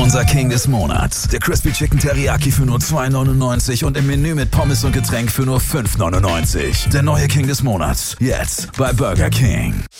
Unser King des Monats. Der Crispy Chicken Teriyaki für nur $2,99 und im Menü mit Pommes und Getränk für nur $5,99. Der neue King des Monats. Jetzt bei Burger King.